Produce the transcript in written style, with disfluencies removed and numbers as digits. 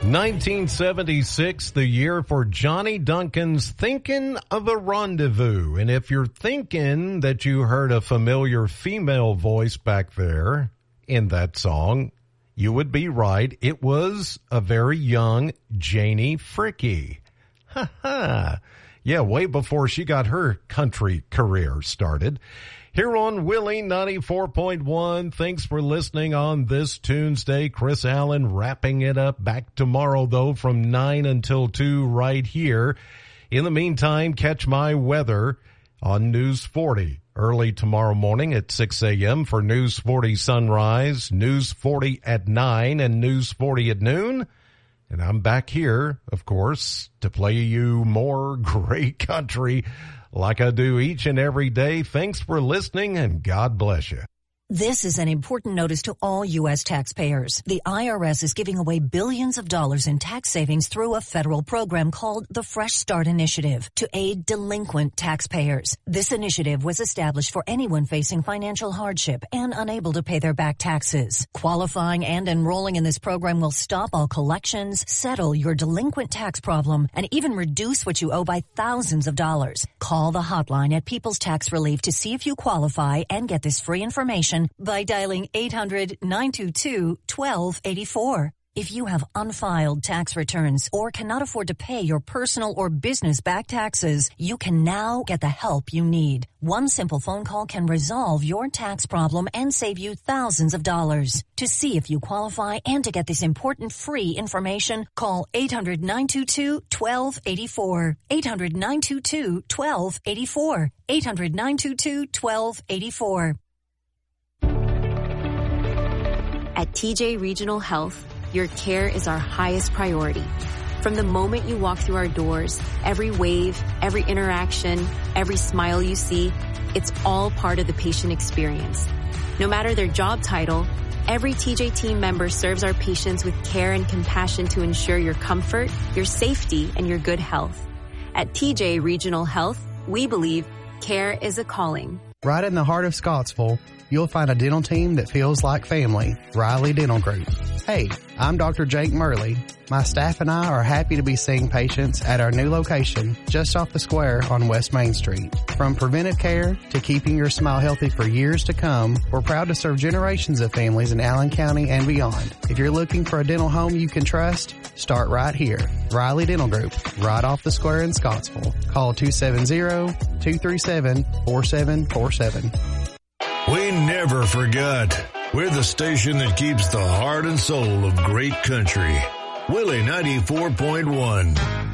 1976, the year for Johnny Duncan's Thinking of a Rendezvous. And if you're thinking that you heard a familiar female voice back there in that song, you would be right. It was a very young Janie Fricke. Ha ha. Yeah, way before she got her country career started. Here on Willie 94.1, thanks for listening on this Tuesday. Chris Allen wrapping it up. Back tomorrow, though, from 9 until 2 right here. In the meantime, catch my weather on News 40 early tomorrow morning at 6 a.m. for News 40 Sunrise, News 40 at 9, and News 40 at noon. And I'm back here, of course, to play you more great country like I do each and every day. Thanks for listening, and God bless you. This is an important notice to all U.S. taxpayers. The IRS is giving away billions of dollars in tax savings through a federal program called the Fresh Start Initiative to aid delinquent taxpayers. This initiative was established for anyone facing financial hardship and unable to pay their back taxes. Qualifying and enrolling in this program will stop all collections, settle your delinquent tax problem, and even reduce what you owe by thousands of dollars. Call the hotline at People's Tax Relief to see if you qualify and get this free information by dialing 800-922-1284. If you have unfiled tax returns or cannot afford to pay your personal or business back taxes, you can now get the help you need. One simple phone call can resolve your tax problem and save you thousands of dollars. To see if you qualify and to get this important free information, call 800-922-1284. 800-922-1284. 800-922-1284. At TJ Regional Health, your care is our highest priority. From the moment you walk through our doors, every wave, every interaction, every smile you see, it's all part of the patient experience. No matter their job title, every TJ team member serves our patients with care and compassion to ensure your comfort, your safety, and your good health. At TJ Regional Health, we believe care is a calling. Right in the heart of Scottsville, you'll find a dental team that feels like family, Riley Dental Group. Hey, I'm Dr. Jake Murley. My staff and I are happy to be seeing patients at our new location just off the square on West Main Street. From preventive care to keeping your smile healthy for years to come, we're proud to serve generations of families in Allen County and beyond. If you're looking for a dental home you can trust, start right here. Riley Dental Group, right off the square in Scottsville. Call 270-237-4747. We never forgot. We're the station that keeps the heart and soul of great country. Willie 94.1.